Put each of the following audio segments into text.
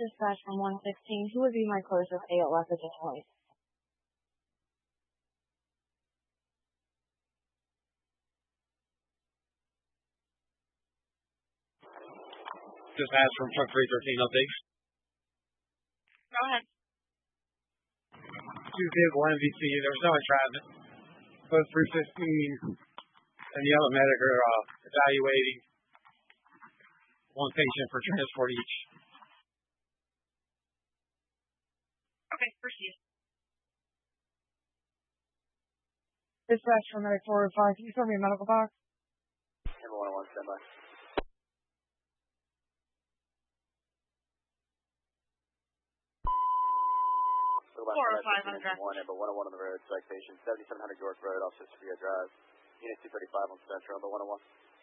Dispatch from 116. Who would be my closest ALS at this point? Dispatch from truck 313, update. Go ahead. 2-vehicle MVC, there's no entrapment. Both 315 and Yellow Medic are evaluating one patient for transport each. Okay, proceed. Dispatch from Medic 405. Can you throw me a medical box? Number 101, stand by. Four or five on track. Number 101 on the road, strike patient, 7700 York Road, Officer Sophia Drive. Unit 235 on Central, number 101.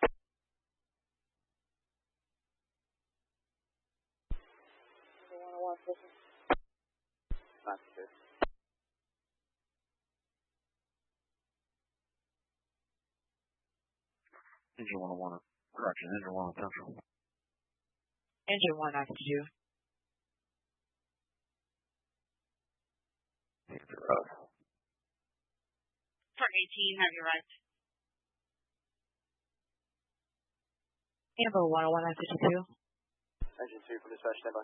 Number 101, patient. 92. Engine 101, correction, engine 1 on Central. Engine 192. Truck 18, have you arrived? Amber 101 at 52. Engine 2 from dispatch, stand by.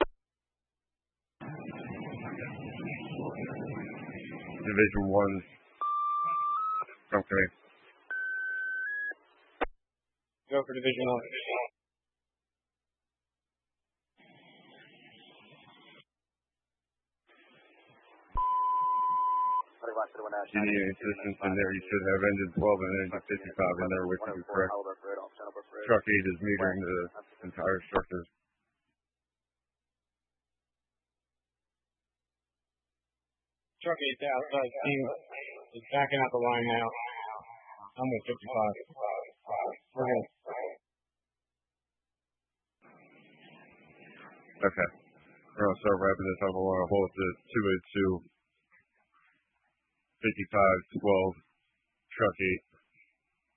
Division 1. Okay. Go for Division 1. You need assistance in there. You should have engine 12 and engine 55 in there, which is correct. Truck 8 is metering the entire structure. Truck 8's outside team is backing out the line now. I'm with 55. We're good. Okay. We're going to start wrapping this up. I want to hold to 282. 55-12, truck 8.